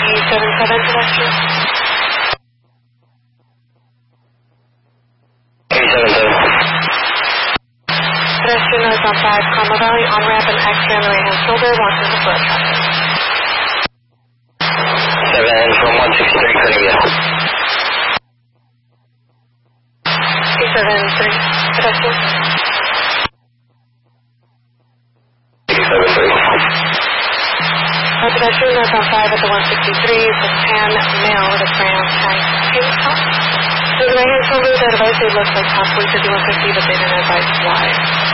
377 pedestrian. 377. Pedestrian north on 5, Carmel Valley, on-ramp and exit on the right-hand shoulder, watching the flow traffic. 7 from 163, Carnegie. 273, pedestrian. 273. Pedestrian north on 5 at the 163, the tan male with a brown tank pink top. To the right-hand shoulder, the device looks like possibly 5150, but they didn't advise why.